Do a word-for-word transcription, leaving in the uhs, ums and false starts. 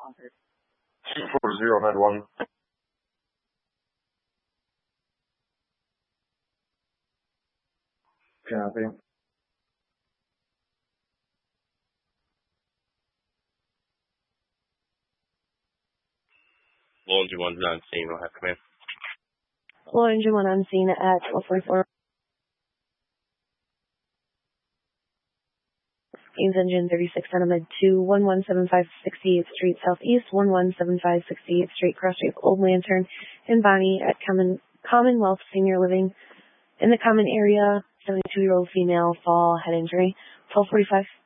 two four zero nine one. Copy. Low engine one's on scene. We'll have command. Low engine one on scene at twelve forty-four. Ames engine thirty-six Centimed to one one seven five sixty-eighth Street Southeast, one one seven five sixty-eighth Street, Cross Street, Old Lantern, in Bonnie at Common, Commonwealth Senior Living. In the common area, seventy-two-year-old female, fall, head injury, twelve forty-five.